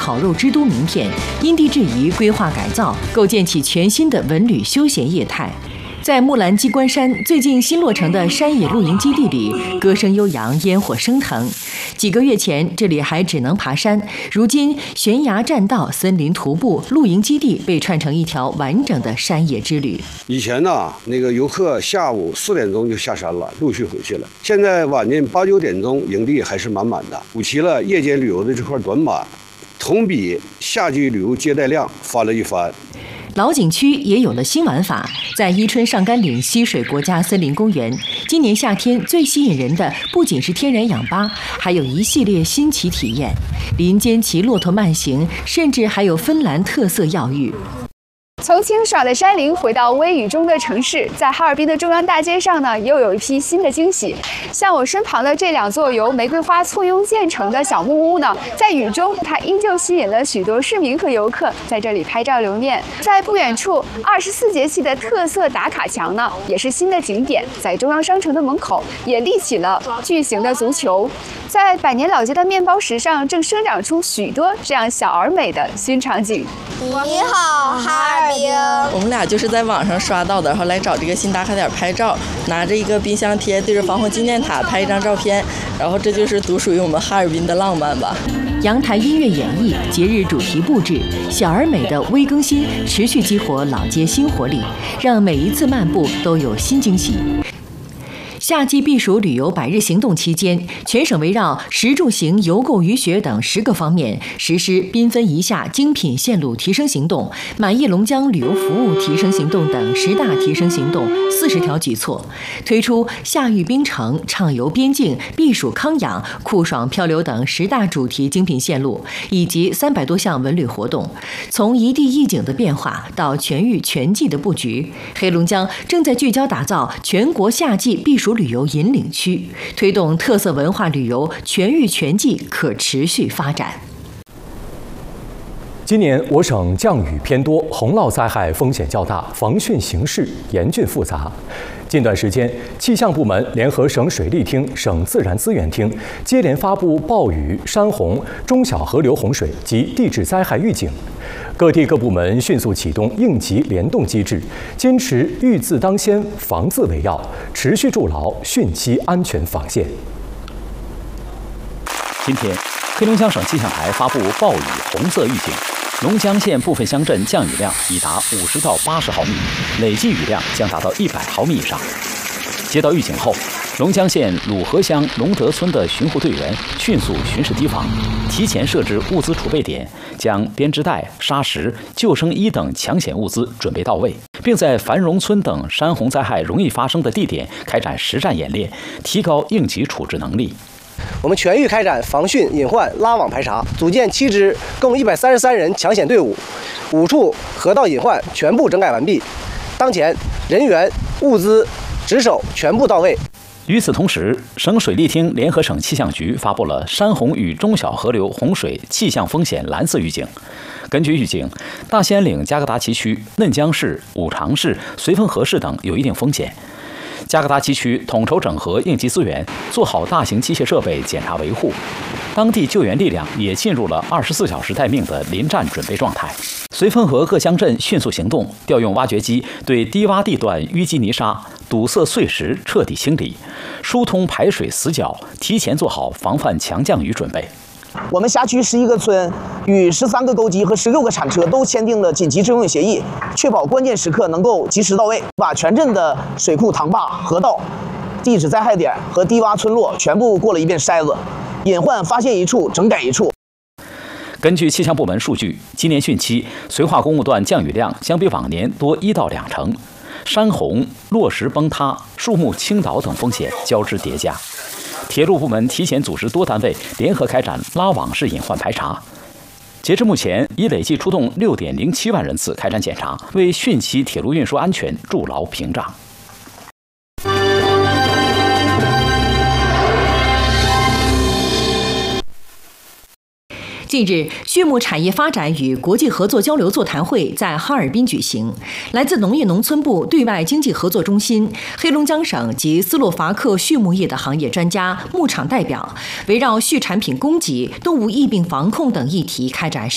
烤肉之都名片，因地制宜规划改造，构建起全新的文旅休闲业态。在木兰鸡冠山最近新落成的山野露营基地里，歌声悠扬，烟火升腾。几个月前，这里还只能爬山，如今悬崖栈道、森林徒步、露营基地被串成一条完整的山野之旅。 以前呢，那个游客下午4点钟就下山了，陆续回去了。现在晚间8、9点钟，营地还是满满的，补齐了夜间旅游的这块短板，同比夏季旅游接待量翻了一番。 老景区也有了新玩法，在伊春上甘岭溪水国家森林公园，今年夏天最吸引人的不仅是天然氧吧，还有一系列新奇体验，林间骑骆驼慢行，甚至还有芬兰特色药浴。 从清爽的山林回到微雨中的城市，在哈尔滨的中央大街上呢，又有一批新的惊喜。像我身旁的这2座由玫瑰花簇拥建成的小木屋呢，在雨中它依旧吸引了许多市民和游客在这里拍照留念。在不远处，24节气的特色打卡墙呢，也是新的景点。在中央商城的门口也立起了巨型的足球。在百年老街的面包石上，正生长出许多这样小而美的新场景。 你好，哈尔滨。 我们俩就是在网上刷到的，然后来找这个新打卡点拍照，拿着一个冰箱贴对着防洪纪念塔拍一张照片，然后这就是独属于我们哈尔滨的浪漫吧。 阳台音乐演绎、节日主题布置、小而美的微更新，持续激活老街新活力，让每一次漫步都有新惊喜。夏季避暑旅游100日行动期间，全省围绕食住行游购娱学等10个方面，实施缤纷一夏精品线路提升行动、满意龙江旅游服务提升行动等10大提升行动40条举措，推出夏育冰城、畅游边境、避暑康养、酷爽漂流等10大主题精品线路，以及300多项文旅活动。从一地一景的变化到全域全季的布局，黑龙江正在聚焦打造全国夏季避暑旅游引领区，推动特色文化旅游全域全季可持续发展。 今年我省降雨偏多，洪涝灾害风险较大，防汛形势严峻复杂。近段时间，气象部门联合省水利厅、省自然资源厅接连发布暴雨、山洪、中小河流洪水及地质灾害预警。各地各部门迅速启动应急联动机制，坚持预字当先、防字为要，持续筑牢汛期安全防线。 今天，黑龙江省气象台发布暴雨红色预警，龙江县部分乡镇降雨量已达50到80毫米，累计雨量将达到100毫米以上。接到预警后，龙江县鲁河乡龙德村的巡护队员迅速巡视堤防，提前设置物资储备点，将编织袋、沙石、救生衣等抢险物资准备到位，并在繁荣村等山洪灾害容易发生的地点开展实战演练，提高应急处置能力。 我们全域开展防汛隐患拉网排查，组建7支共133人抢险队伍，5处河道隐患全部整改完毕。当前人员、物资、值守全部到位。 与此同时，省水利厅联合省气象局发布了山洪与中小河流洪水气象风险蓝色预警。根据预警，大兴安岭加格达旗区、嫩江市、五常市、绥芬河市等有一定风险。加格达旗区统筹整合应急资源，做好大型机械设备检查维护。当地救援力量也进入了24小时待命的临战准备状态。绥芬河各乡镇迅速行动，调用挖掘机对低洼地段淤积泥沙、堵塞碎石彻底清理，疏通排水死角，提前做好防范强降雨准备。 我们辖区11个村与13个沟机和16个铲车都签订了紧急支援协议，确保关键时刻能够及时到位，把全镇的水库、塘坝、河道、地质灾害点和低洼村落全部过了一遍筛子，隐患发现一处整改一处。 根据气象部门数据，今年汛期绥化公路段降雨量相比往年多1到2成，山洪、落石崩塌、树木倾倒等风险交织叠加。铁路部门提前组织多单位联合开展拉网式隐患排查，截至目前已累计出动6.07万人次开展检查，为汛期铁路运输安全筑牢屏障。 近日，畜牧产业发展与国际合作交流座谈会在哈尔滨举行。来自农业农村部对外经济合作中心、黑龙江省及斯洛伐克畜牧业的行业专家、牧场代表，围绕畜产品供给、动物疫病防控等议题开展